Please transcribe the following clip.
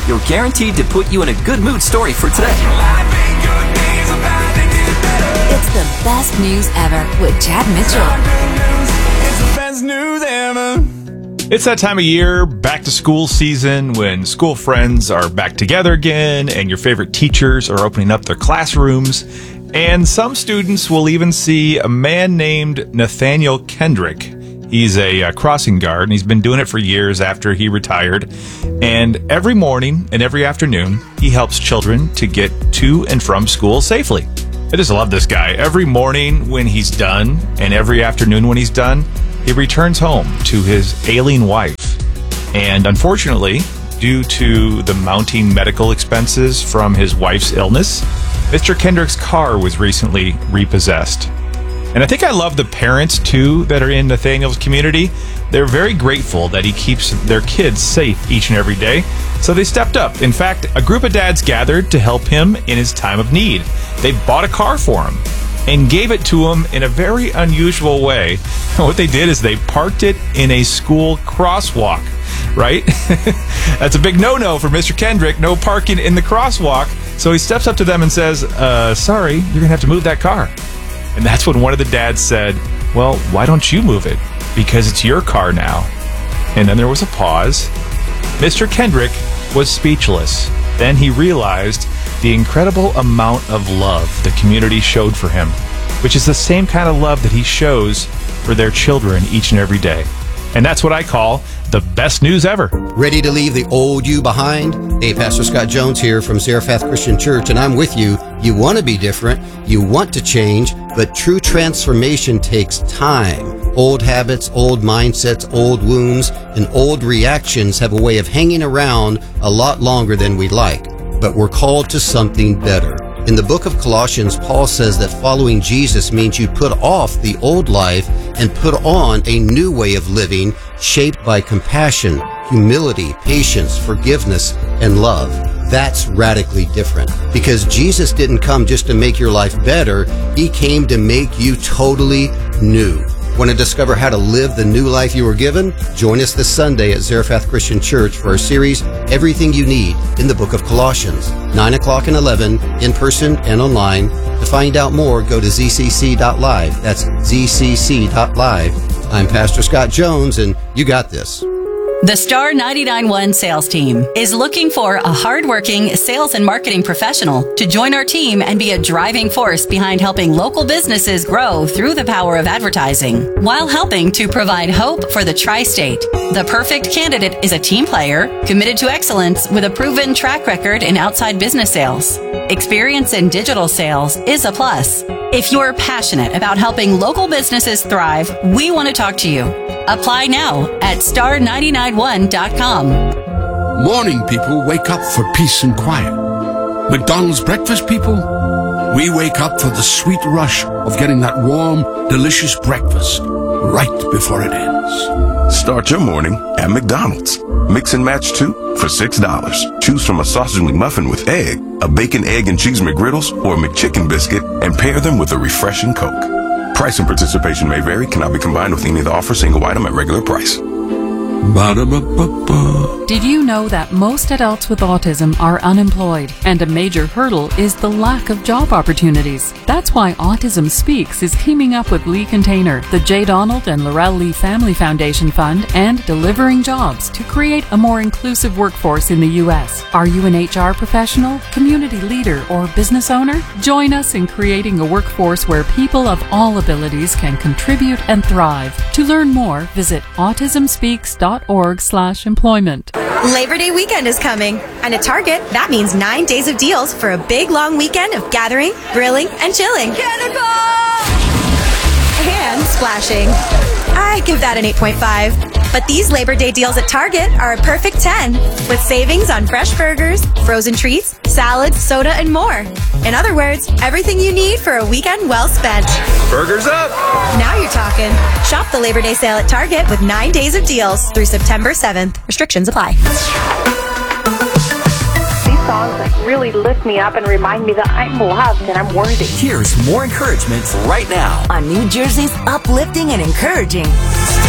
your guaranteed to put you in a good mood story for today. It's the best news ever with Chad Mitchell. It's the best news ever. It's that time of year, back to school season, when school friends are back together again and your favorite teachers are opening up their classrooms. And some students will even see a man named Nathaniel Kendrick. He's a crossing guard, and he's been doing it for years after he retired. And every morning and every afternoon, he helps children to get to and from school safely. I just love this guy. Every morning when he's done, and every afternoon when he's done, he returns home to his ailing wife. And unfortunately, due to the mounting medical expenses from his wife's illness, Mr. Kendrick's car was recently repossessed. And I think I love the parents, too, that are in Nathaniel's community. They're very grateful that he keeps their kids safe each and every day. So they stepped up. In fact, a group of dads gathered to help him in his time of need. They bought a car for him and gave it to him in a very unusual way. What they did is they parked it in a school crosswalk, right? That's a big no-no for Mr. Kendrick, no parking in the crosswalk. So he steps up to them and says, sorry, you're going to have to move that car. And that's when one of the dads said, well, why don't you move it? Because it's your car now. And then there was a pause. Mr. Kendrick was speechless. Then he realized the incredible amount of love the community showed for him, which is the same kind of love that he shows for their children each and every day. And that's what I call the best news ever. Ready to leave the old you behind? Hey, Pastor Scott Jones here from Zarephath Christian Church, and I'm with you. You want to be different, you want to change, but true transformation takes time. Old habits, old mindsets, old wounds, and old reactions have a way of hanging around a lot longer than we'd like. But we're called to something better. In the book of Colossians, Paul says that following Jesus means you put off the old life and put on a new way of living shaped by compassion, humility, patience, forgiveness, and love. That's radically different because Jesus didn't come just to make your life better. He came to make you totally new. Want to discover how to live the new life you were given? Join us this Sunday at Zarephath Christian Church for our series, Everything You Need in the Book of Colossians, 9 o'clock and 11, in person and online. To find out more, go to zcc.live. That's zcc.live. I'm Pastor Scott Jones, and you got this. The Star 99.1 sales team is looking for a hardworking sales and marketing professional to join our team and be a driving force behind helping local businesses grow through the power of advertising, while helping to provide hope for the tri-state. The perfect candidate is a team player, committed to excellence with a proven track record in outside business sales. Experience in digital sales is a plus. If you're passionate about helping local businesses thrive, we want to talk to you. Apply now at star991.com. Morning people wake up for peace and quiet. McDonald's breakfast people, we wake up for the sweet rush of getting that warm, delicious breakfast right before it ends. Start your morning at McDonald's. Mix and match 2 for $6. Choose from a sausage McMuffin with egg, a bacon, egg, and cheese McGriddles, or a McChicken biscuit, and pair them with a refreshing Coke. Price and participation may vary, cannot be combined with any of the offer, single item at regular price. Ba-da-ba-ba-ba. Did you know that most adults with autism are unemployed, and a major hurdle is the lack of job opportunities? That's why Autism Speaks is teaming up with Lee Container, the J. Donald and Laurel Lee Family Foundation Fund, and Delivering Jobs to create a more inclusive workforce in the U.S. Are you an HR professional, community leader, or business owner? Join us in creating a workforce where people of all abilities can contribute and thrive. To learn more, visit autismspeaks.org/employment. Labor Day weekend is coming, and at Target, that means 9 days of deals for a big, long weekend of gathering, grilling, and chilling. And splashing. I give that an 8.5. But these Labor Day deals at Target are a perfect 10, with savings on fresh burgers, frozen treats, salads, soda, and more. In other words, everything you need for a weekend well spent. Burgers up! Now you're talking. Shop the Labor Day sale at Target with 9 days of deals through September 7th. Restrictions apply. These songs really lift me up and remind me that I'm loved and I'm worthy. Here's more encouragement right now on New Jersey's uplifting and encouraging